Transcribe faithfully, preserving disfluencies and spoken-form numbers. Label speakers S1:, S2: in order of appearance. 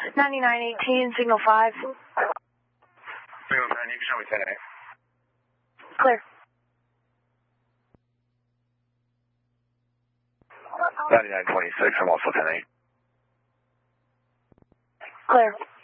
S1: ninety-nine eighteen, signal five.
S2: Signal ten, you can show me ten eight.
S1: Clear.
S2: ninety-nine twenty-six, I'm also ten eight.
S1: Clear.